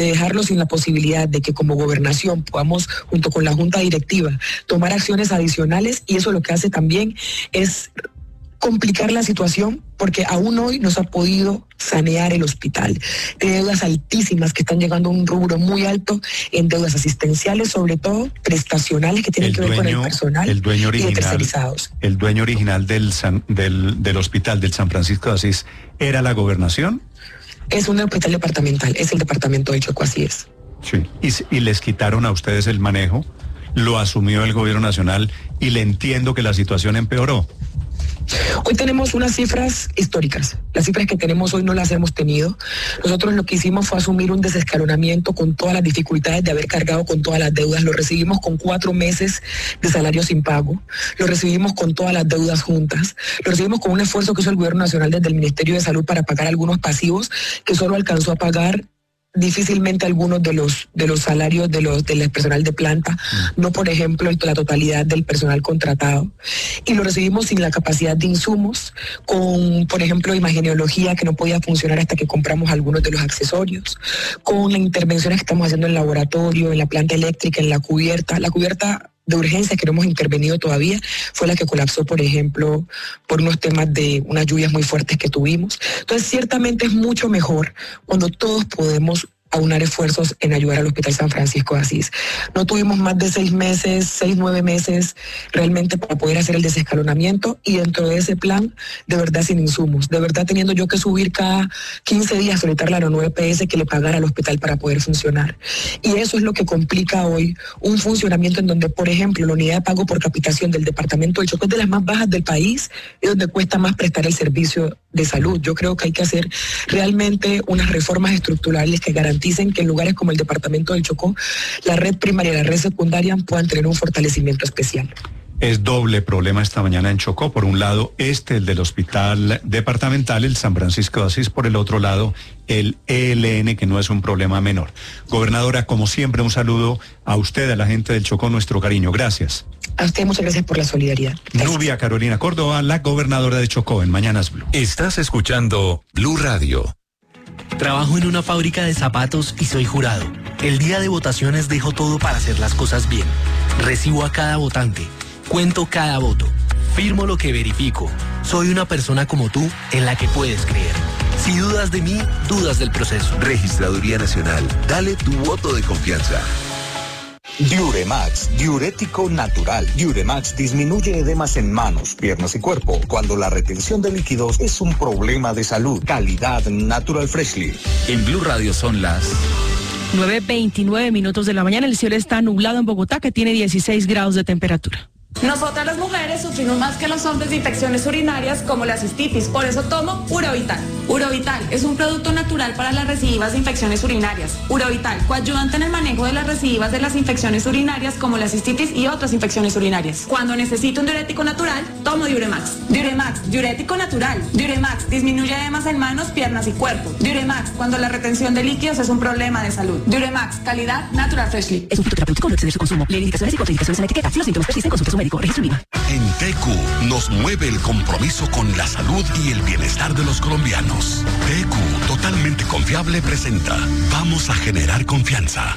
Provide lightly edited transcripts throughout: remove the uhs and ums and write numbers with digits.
de dejarlo sin la posibilidad de que como gobernación podamos, junto con la junta directiva, tomar acciones adicionales, y eso lo que hace también es complicar la situación, porque aún hoy no se ha podido sanear el hospital. Tiene deudas altísimas que están llegando a un rubro muy alto en deudas asistenciales, sobre todo prestacionales que tienen que ver con el personal y de tercerizados. El dueño original del hospital del San Francisco de Asís era la gobernación. Es un hospital departamental, es el departamento del Chocó, así es. Sí. Y les quitaron a ustedes el manejo, lo asumió el gobierno nacional y le entiendo que la situación empeoró. Hoy tenemos unas cifras históricas. Las cifras que tenemos hoy no las hemos tenido. Nosotros lo que hicimos fue asumir un desescalonamiento con todas las dificultades de haber cargado con todas las deudas. Lo recibimos con 4 meses de salario sin pago. Lo recibimos con todas las deudas juntas. Lo recibimos con un esfuerzo que hizo el Gobierno Nacional desde el Ministerio de Salud para pagar algunos pasivos que solo alcanzó a pagar difícilmente algunos de los salarios del personal de planta, no por ejemplo la totalidad del personal contratado, y lo recibimos sin la capacidad de insumos, con por ejemplo imagenología que no podía funcionar hasta que compramos algunos de los accesorios, con las intervenciones que estamos haciendo en el laboratorio, en la planta eléctrica, en la cubierta de urgencia que no hemos intervenido todavía, fue la que colapsó, por ejemplo, por unos temas de unas lluvias muy fuertes que tuvimos. Entonces, ciertamente es mucho mejor cuando todos podemos aunar esfuerzos en ayudar al Hospital San Francisco de Asís. No tuvimos más de 9 meses realmente para poder hacer el desescalonamiento, y dentro de ese plan, de verdad sin insumos, de verdad teniendo yo que subir cada 15 días, solicitarle a la 9 PS que le pagara al hospital para poder funcionar. Y eso es lo que complica hoy un funcionamiento en donde, por ejemplo, la unidad de pago por capitación del departamento del Chocó es de las más bajas del país y donde cuesta más prestar el servicio de salud. Yo creo que hay que hacer realmente unas reformas estructurales que garanticen que en lugares como el departamento del Chocó, la red primaria y la red secundaria puedan tener un fortalecimiento especial. Es doble problema esta mañana en Chocó. Por un lado, el del hospital departamental, el San Francisco de Asís. Por el otro lado, el ELN, que no es un problema menor. Gobernadora, como siempre, un saludo a usted, a la gente del Chocó, nuestro cariño. Gracias. A usted muchas gracias por la solidaridad. Gracias. Nubia Carolina Córdoba, la gobernadora de Chocó, en Mañanas Blue. Estás escuchando Blue Radio. Trabajo en una fábrica de zapatos y soy jurado. El día de votaciones dejo todo para hacer las cosas bien. Recibo a cada votante. Cuento cada voto. Firmo lo que verifico. Soy una persona como tú en la que puedes creer. Si dudas de mí, dudas del proceso. Registraduría Nacional. Dale tu voto de confianza. Diuremax, diurético natural. Diuremax disminuye edemas en manos, piernas y cuerpo cuando la retención de líquidos es un problema de salud. Calidad Natural Freshly. En Blue Radio son las 9:29 de la mañana. El cielo está nublado en Bogotá, que tiene 16 grados de temperatura. Nosotras las mujeres sufrimos más que los hombres de infecciones urinarias como la cistitis, por eso tomo Urovital. Urovital es un producto natural para las recidivas de infecciones urinarias. Urovital, coayudante en el manejo de las recidivas de las infecciones urinarias como la cistitis y otras infecciones urinarias. Cuando necesito un diurético natural, tomo Diuremax. Diuremax, diurético natural. Diuremax disminuye edemas en manos, piernas y cuerpo. Diuremax, cuando la retención de líquidos es un problema de salud. Diuremax, calidad Natural Freshly. Es un fitoterapéutico, no exceder su consumo. Lee indicaciones y contraindicaciones en la etiqueta. Si los síntomas persisten, consulte a su médico. Registro IVA. En TQ nos mueve el compromiso con la salud y el bienestar de los colombianos. TQ, totalmente confiable, presenta Vamos a generar confianza.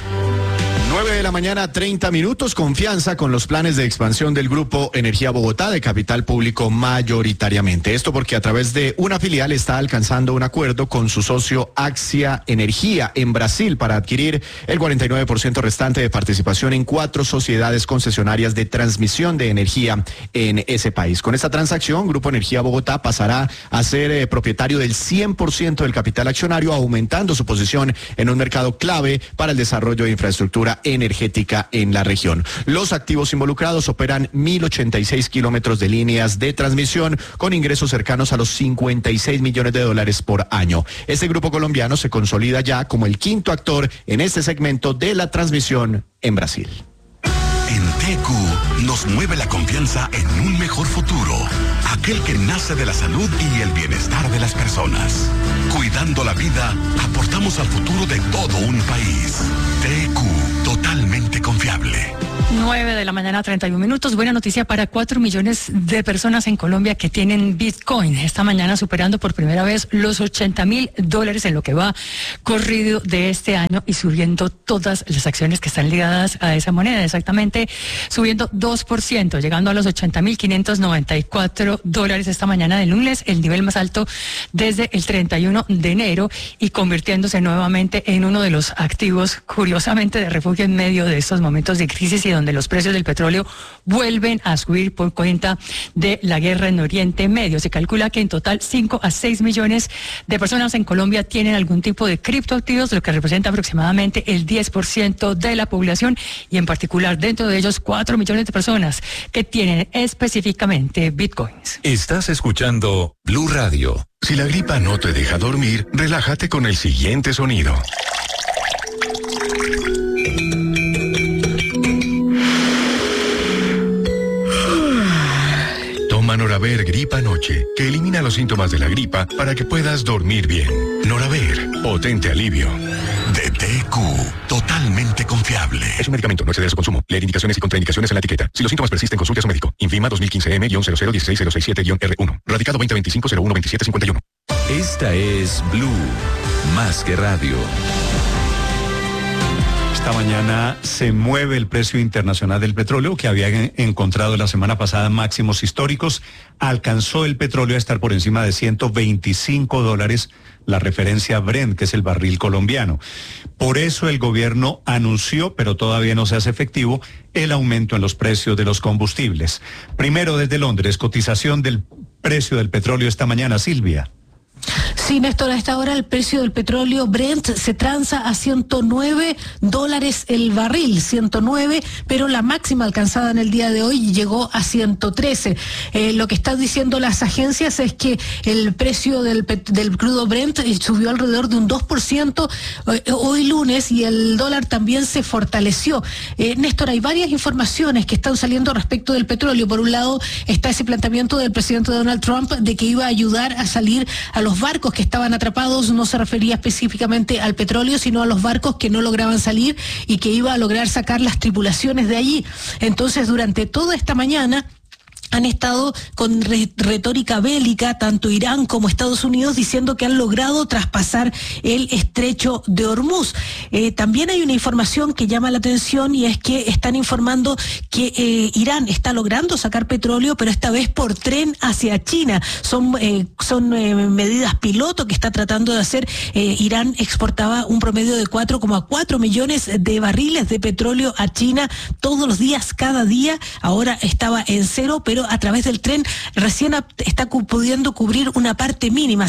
9:30 a.m, confianza con los planes de expansión del Grupo Energía Bogotá de capital público mayoritariamente. Esto porque a través de una filial está alcanzando un acuerdo con su socio Axia Energía en Brasil para adquirir el 49% restante de participación en 4 sociedades concesionarias de transmisión de energía en ese país. Con esta transacción, Grupo Energía Bogotá pasará a ser propietario del 100% del capital accionario, aumentando su posición en un mercado clave para el desarrollo de infraestructura energética en la región. Los activos involucrados operan 1.086 kilómetros de líneas de transmisión con ingresos cercanos a los $56 millones por año. Este grupo colombiano se consolida ya como el quinto actor en este segmento de la transmisión en Brasil. En TQ nos mueve la confianza en un mejor futuro, aquel que nace de la salud y el bienestar de las personas. Cuidando la vida, aportamos al futuro de todo un país. TQ, totalmente confiable. 9 de la mañana, 31 minutos. Buena noticia para 4 millones de personas en Colombia que tienen Bitcoin. Esta mañana superando por primera vez los $80.000 en lo que va corrido de este año y subiendo todas las acciones que están ligadas a esa moneda. Exactamente subiendo 2%, llegando a los $80.594 esta mañana del lunes, el nivel más alto desde el 31 de enero y convirtiéndose nuevamente en uno de los activos, curiosamente, de refugio en medio de estos momentos de crisis y donde los precios del petróleo vuelven a subir por cuenta de la guerra en Oriente Medio. Se calcula que en total 5 a 6 millones de personas en Colombia tienen algún tipo de criptoactivos, lo que representa aproximadamente el 10% de la población y en particular dentro de ellos 4 millones de personas que tienen específicamente Bitcoins. Estás escuchando Blue Radio. Si la gripa no te deja dormir, relájate con el siguiente sonido. Toma Noraver Gripa Noche, que elimina los síntomas de la gripa para que puedas dormir bien. Noraver, potente alivio. De TQ, totalmente confiable. Es un medicamento, no excede de su consumo. Leer indicaciones y contraindicaciones en la etiqueta. Si los síntomas persisten, consulte a su médico. Infima 2015M-0016067-R1. Radicado 2025-012751. Esta es Blue, más que radio. Esta mañana se mueve el precio internacional del petróleo, que había encontrado la semana pasada máximos históricos. Alcanzó el petróleo a estar por encima de $125, la referencia Brent, que es el barril colombiano. Por eso el gobierno anunció, pero todavía no se hace efectivo, el aumento en los precios de los combustibles. Primero desde Londres, cotización del precio del petróleo esta mañana, Silvia. Sí, Néstor, a esta hora el precio del petróleo Brent se transa a $109 el barril, 109, pero la máxima alcanzada en el día de hoy llegó a 113. Lo que están diciendo las agencias es que el precio del crudo Brent subió alrededor de un 2% hoy lunes y el dólar también se fortaleció. Néstor, hay varias informaciones que están saliendo respecto del petróleo. Por un lado está ese planteamiento del presidente Donald Trump de que iba a ayudar a salir a los barcos que estaban atrapados. No se refería específicamente al petróleo, sino a los barcos que no lograban salir y que iba a lograr sacar las tripulaciones de allí. Entonces, durante toda esta mañana han estado con retórica bélica, tanto Irán como Estados Unidos, diciendo que han logrado traspasar el estrecho de Hormuz. También hay una información que llama la atención y es que están informando que Irán está logrando sacar petróleo, pero esta vez por tren hacia China. Son medidas piloto que está tratando de hacer. Irán exportaba un promedio de 4,4 millones de barriles de petróleo a China todos los días, cada día. Ahora estaba en cero, pero a través del tren recién está pudiendo cubrir una parte mínima,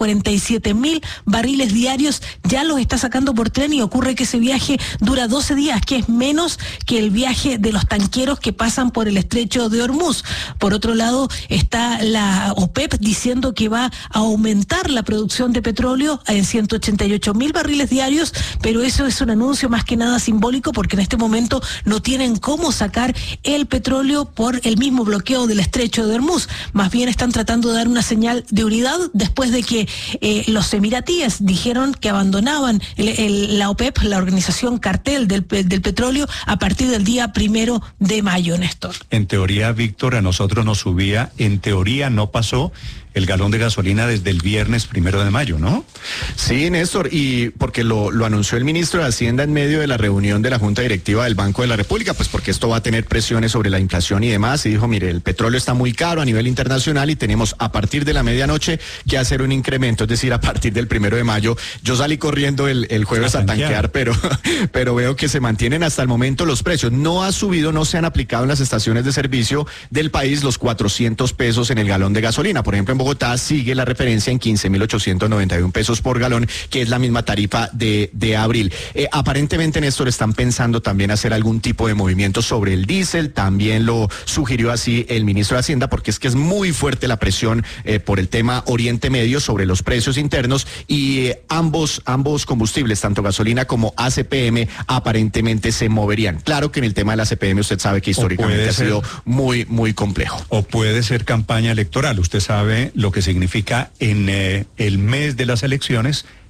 147.000 barriles diarios, ya los está sacando por tren y ocurre que ese viaje dura 12 días, que es menos que el viaje de los tanqueros que pasan por el estrecho de Hormuz. Por otro lado, está la OPEP diciendo que va a aumentar la producción de petróleo en 188.000 barriles diarios, pero eso es un anuncio más que nada simbólico porque en este momento no tienen cómo sacar el petróleo por el mismo bloqueo del estrecho de Hormuz. Más bien están tratando de dar una señal de unidad después de que los emiratíes dijeron que abandonaban la OPEP, la organización cartel del petróleo, a partir del día 1 de mayo, Néstor. En teoría, Víctor, a nosotros nos subía, en teoría no pasó el galón de gasolina desde el viernes 1 de mayo, ¿no? Sí, Néstor, y porque lo anunció el ministro de Hacienda en medio de la reunión de la Junta Directiva del Banco de la República, pues porque esto va a tener presiones sobre la inflación y demás, y dijo, mire, el petróleo está muy caro a nivel internacional y tenemos a partir de la medianoche que hacer un incremento, es decir, a partir del 1 de mayo. Yo salí corriendo el jueves a tanquear, pero veo que se mantienen hasta el momento los precios. No ha subido, no se han aplicado en las estaciones de servicio del país los 400 pesos en el galón de gasolina. Por ejemplo, en Bogotá sigue la referencia en 15.891 pesos por galón, que es la misma tarifa de abril. Aparentemente, Néstor, están pensando también hacer algún tipo de movimiento sobre el diésel. También lo sugirió así el ministro de Hacienda, porque es que es muy fuerte la presión por el tema Oriente Medio sobre los precios internos y ambos combustibles, tanto gasolina como ACPM, aparentemente se moverían. Claro que en el tema de la ACPM usted sabe que históricamente ha sido muy, muy complejo. O puede ser campaña electoral. Usted sabe lo que significa en el mes de las elecciones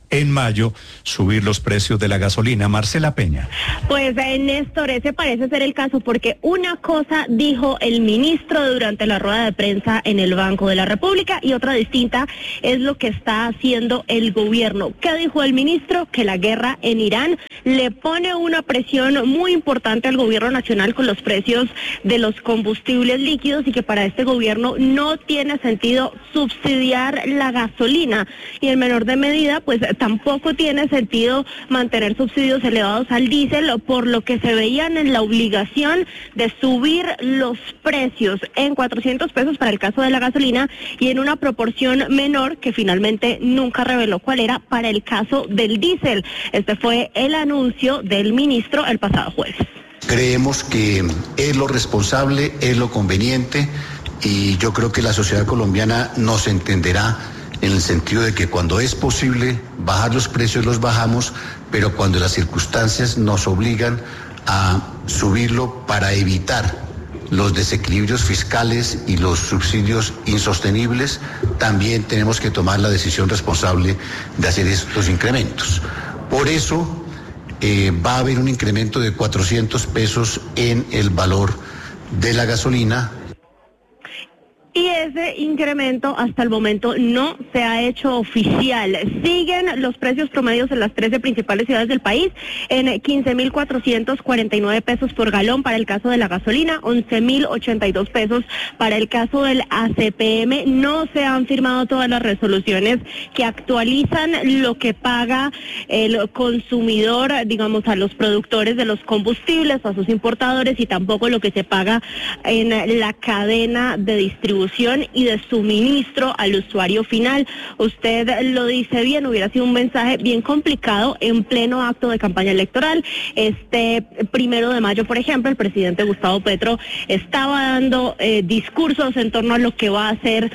en mayo subir los precios de la gasolina. Marcela Peña. Pues Néstor, ese parece ser el caso, porque una cosa dijo el ministro durante la rueda de prensa en el Banco de la República y otra distinta es lo que está haciendo el gobierno. ¿Qué dijo el ministro? Que la guerra en Irán le pone una presión muy importante al gobierno nacional con los precios de los combustibles líquidos y que para este gobierno no tiene sentido subsidiar la gasolina y en menor de medida pues tampoco tiene sentido mantener subsidios elevados al diésel, por lo que se veían en la obligación de subir los precios en 400 pesos para el caso de la gasolina y en una proporción menor que finalmente nunca reveló cuál era para el caso del diésel. Este fue el anuncio del ministro el pasado jueves. Creemos que es lo responsable, es lo conveniente y yo creo que la sociedad colombiana nos entenderá en el sentido de que cuando es posible bajar los precios los bajamos, pero cuando las circunstancias nos obligan a subirlo para evitar los desequilibrios fiscales y los subsidios insostenibles, también tenemos que tomar la decisión responsable de hacer estos incrementos. Por eso va a haber un incremento de 400 pesos en el valor de la gasolina. Y ese incremento hasta el momento no se ha hecho oficial. Siguen los precios promedios en las 13 principales ciudades del país en 15.449 pesos por galón para el caso de la gasolina, 11.082 pesos para el caso del ACPM. No se han firmado todas las resoluciones que actualizan lo que paga el consumidor, digamos, a los productores de los combustibles o a sus importadores y tampoco lo que se paga en la cadena de distribución y de suministro al usuario final. Usted lo dice bien, hubiera sido un mensaje bien complicado en pleno acto de campaña electoral. Este 1 de mayo, por ejemplo, el presidente Gustavo Petro estaba dando discursos en torno a lo que va a ser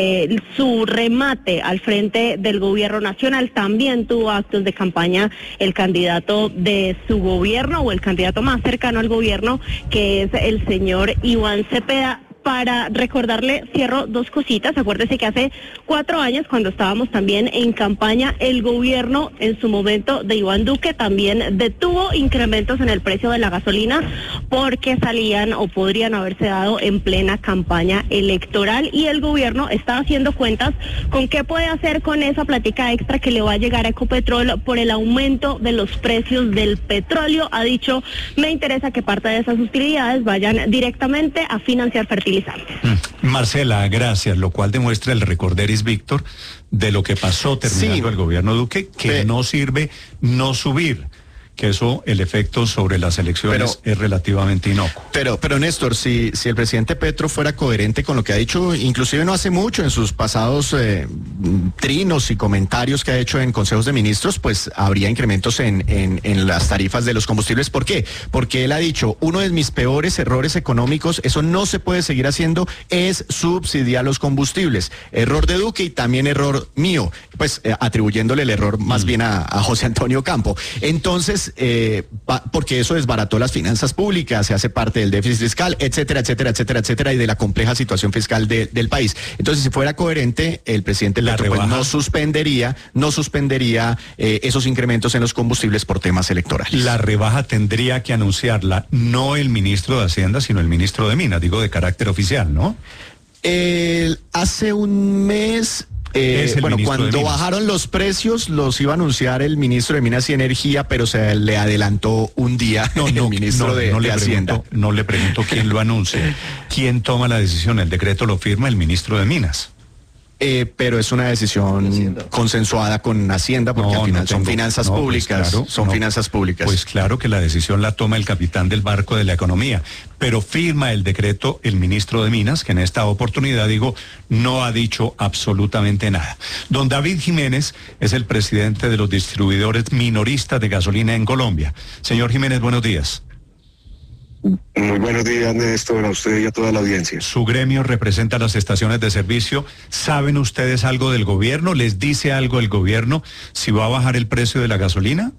su remate al frente del gobierno nacional. También tuvo actos de campaña el candidato de su gobierno o el candidato más cercano al gobierno, que es el señor Iván Cepeda. Para recordarle, cierro dos cositas. Acuérdese que hace 4 años, cuando estábamos también en campaña, el gobierno en su momento de Iván Duque también detuvo incrementos en el precio de la gasolina porque salían o podrían haberse dado en plena campaña electoral y el gobierno está haciendo cuentas con qué puede hacer con esa plática extra que le va a llegar a Ecopetrol por el aumento de los precios del petróleo. Ha dicho, me interesa que parte de esas utilidades vayan directamente a financiar fertilizantes. Marcela, gracias, lo cual demuestra el recorderis, Víctor, de lo que pasó terminando el gobierno Duque, que no sirve no subir, que eso, el efecto sobre las elecciones es relativamente inocuo. Pero Néstor, si el presidente Petro fuera coherente con lo que ha dicho, inclusive no hace mucho en sus pasados trinos y comentarios que ha hecho en consejos de ministros, pues habría incrementos en las tarifas de los combustibles. ¿Por qué? Porque él ha dicho, uno de mis peores errores económicos, eso no se puede seguir haciendo, es subsidiar los combustibles. Error de Duque y también error mío, pues atribuyéndole el error más bien a José Antonio Campo. Entonces, porque eso desbarató las finanzas públicas, se hace parte del déficit fiscal, etcétera, etcétera, etcétera, etcétera, y de la compleja situación fiscal del país. Entonces, si fuera coherente, el presidente Petro pues, no suspendería esos incrementos en los combustibles por temas electorales. La rebaja tendría que anunciarla no el ministro de Hacienda, sino el ministro de Minas, digo de carácter oficial, ¿no? Hace un mes... cuando bajaron los precios los iba a anunciar el ministro de Minas y Energía, pero se le adelantó un día el ministro de Hacienda. No le pregunto quién lo anuncia. ¿Quién toma la decisión? El decreto lo firma el ministro de Minas. Pero es una decisión consensuada con Hacienda porque al final son finanzas públicas. Pues claro, finanzas públicas. Pues claro que la decisión la toma el capitán del barco de la economía, pero firma el decreto el ministro de Minas, que en esta oportunidad, no ha dicho absolutamente nada. Don David Jiménez es el presidente de los distribuidores minoristas de gasolina en Colombia. Señor Jiménez, buenos días. Muy buenos días, Néstor, a usted y a toda la audiencia. Su gremio representa las estaciones de servicio. ¿Saben ustedes algo del gobierno? ¿Les dice algo el gobierno si va a bajar el precio de la gasolina?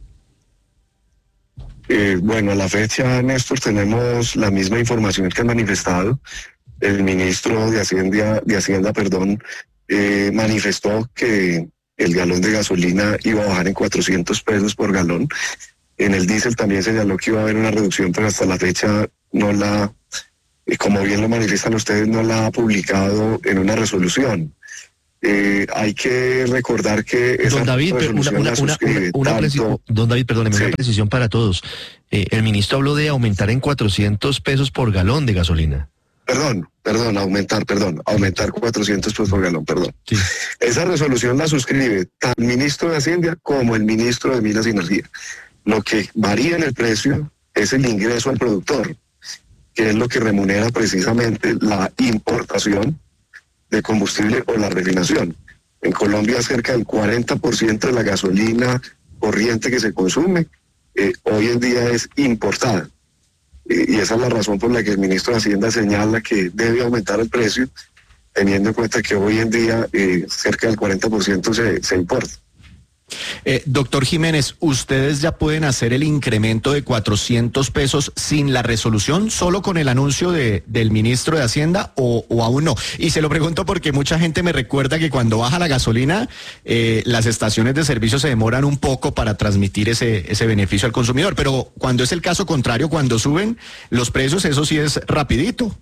Bueno, a la fecha, Néstor, tenemos la misma información que han manifestado. El ministro de Hacienda, manifestó que el galón de gasolina iba a bajar en 400 pesos por galón. En el diésel también señaló que iba a haber una reducción, pero hasta la fecha no la, como bien lo manifiestan ustedes, no la ha publicado en una resolución. Hay que recordar que esa Don David, perdóneme, una precisión para todos. El ministro habló de aumentar en 400 pesos por galón de gasolina. Aumentar 400 pesos por galón, Sí. Esa resolución la suscribe tanto el ministro de Hacienda como el ministro de Minas y Energía. Lo que varía en el precio es el ingreso al productor, que es lo que remunera precisamente la importación de combustible o la refinación. En Colombia cerca del 40% de la gasolina corriente que se consume hoy en día es importada. Y esa es la razón por la que el ministro de Hacienda señala que debe aumentar el precio, teniendo en cuenta que hoy en día cerca del 40% se importa. Doctor Jiménez, ¿ustedes ya pueden hacer el incremento de 400 pesos sin la resolución, solo con el anuncio del ministro de Hacienda o aún no? Y se lo pregunto porque mucha gente me recuerda que cuando baja la gasolina, las estaciones de servicio se demoran un poco para transmitir ese beneficio al consumidor, pero cuando es el caso contrario, cuando suben los precios, eso sí es rapidito.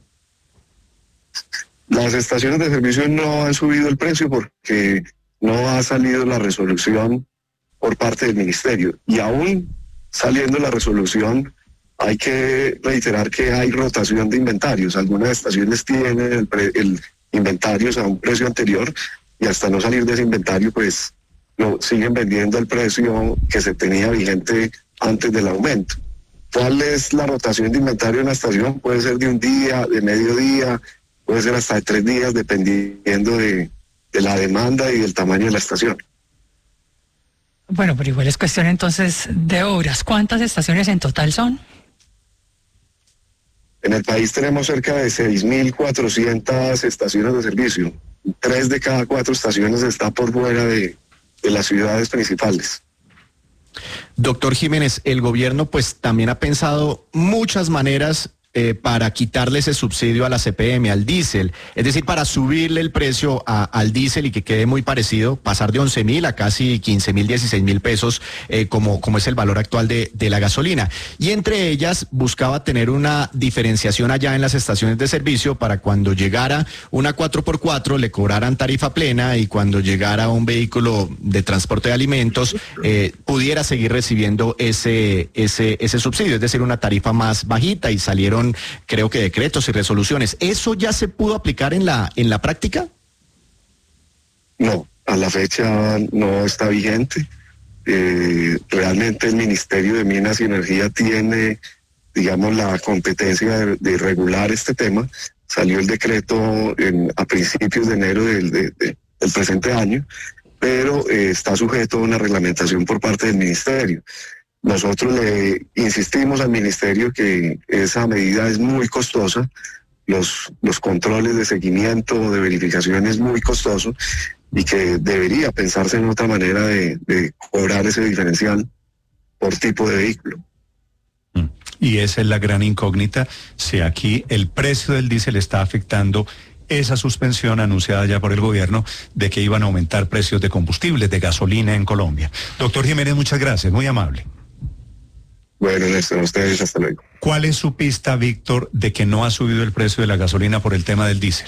Las estaciones de servicio no han subido el precio porque no ha salido la resolución por parte del ministerio. Y aún saliendo la resolución, hay que reiterar que hay rotación de inventarios. Algunas estaciones tienen el inventarios a un precio anterior y hasta no salir de ese inventario, pues lo siguen vendiendo al precio que se tenía vigente antes del aumento. ¿Cuál es la rotación de inventario en la estación? Puede ser de un día, de medio día, puede ser hasta de 3 días, dependiendo de la demanda y del tamaño de la estación. Bueno, pero igual es cuestión entonces de horas. ¿Cuántas estaciones en total son? En el país tenemos cerca de 6.400 estaciones de servicio. 3 de cada 4 estaciones está por fuera de las ciudades principales. Doctor Jiménez, el gobierno pues también ha pensado muchas maneras para quitarle ese subsidio a la CPM, al diésel, es decir, para subirle el precio al diésel y que quede muy parecido, pasar de 11.000 a casi 15.000, 16.000 pesos, como es el valor actual de la gasolina. Y entre ellas buscaba tener una diferenciación allá en las estaciones de servicio para cuando llegara una 4x4 le cobraran tarifa plena y cuando llegara un vehículo de transporte de alimentos pudiera seguir recibiendo ese subsidio, es decir, una tarifa más bajita, y salieron creo que decretos y resoluciones. ¿Eso ya se pudo aplicar en la práctica? No, a la fecha no está vigente. Realmente el Ministerio de Minas y Energía tiene, digamos, la competencia de regular este tema. Salió el decreto a principios de enero del presente año, pero está sujeto a una reglamentación por parte del Ministerio. Nosotros le insistimos al ministerio que esa medida es muy costosa, los controles de seguimiento, de verificación es muy costoso y que debería pensarse en otra manera de cobrar ese diferencial por tipo de vehículo. Y esa es la gran incógnita, si aquí el precio del diésel está afectando esa suspensión anunciada ya por el gobierno de que iban a aumentar precios de combustibles, de gasolina en Colombia. Doctor Jiménez, muchas gracias, muy amable. Bueno, Néstor, a ustedes, hasta luego. ¿Cuál es su pista, Víctor, de que no ha subido el precio de la gasolina por el tema del diésel?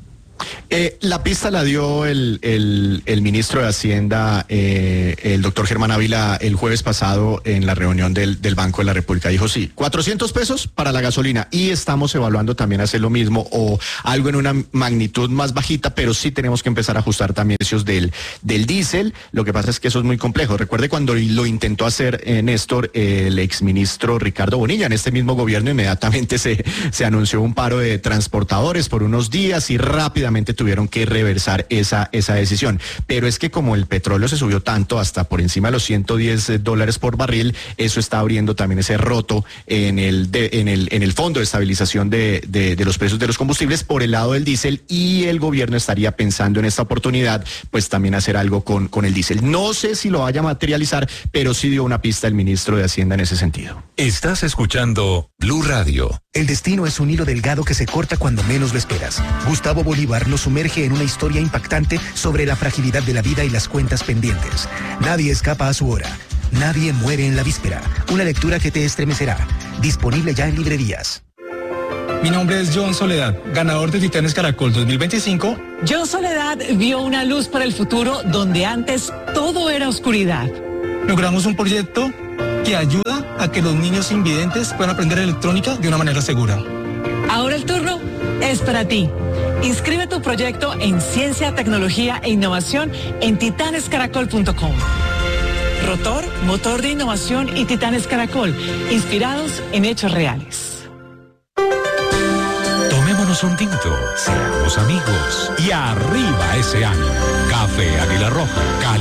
La pista la dio el ministro de Hacienda, el doctor Germán Ávila, el jueves pasado en la reunión del Banco de la República. Dijo, sí, 400 pesos para la gasolina, y estamos evaluando también hacer lo mismo o algo en una magnitud más bajita, pero sí tenemos que empezar a ajustar también precios del diésel. Lo que pasa es que eso es muy complejo. Recuerde cuando lo intentó hacer Néstor, el exministro Ricardo Bonilla, en este mismo gobierno inmediatamente se anunció un paro de transportadores por unos días y rápidamente tuvieron que reversar esa decisión. Pero es que como el petróleo se subió tanto, hasta por encima de los $110 por barril, eso está abriendo también ese roto en el fondo de estabilización de los precios de los combustibles por el lado del diésel, y el gobierno estaría pensando en esta oportunidad pues también hacer algo con el diésel. No sé si lo vaya a materializar, pero sí dio una pista el ministro de Hacienda en ese sentido. Estás escuchando Blue Radio. El destino es un hilo delgado que se corta cuando menos lo esperas. Gustavo Bolívar nos sumerge en una historia impactante sobre la fragilidad de la vida y las cuentas pendientes. Nadie escapa a su hora. Nadie muere en la víspera. Una lectura que te estremecerá. Disponible ya en librerías. Mi nombre es John Soledad, ganador de Titanes Caracol 2025. John Soledad vio una luz para el futuro donde antes todo era oscuridad. Logramos un proyecto que ayuda a que los niños invidentes puedan aprender electrónica de una manera segura. Ahora el turno es para ti. Inscribe tu proyecto en Ciencia, Tecnología e Innovación en titanescaracol.com. Rotor, motor de innovación y Titanes Caracol, inspirados en hechos reales. Tomémonos un tinto, seamos amigos y arriba ese ánimo. Café Águila Roja,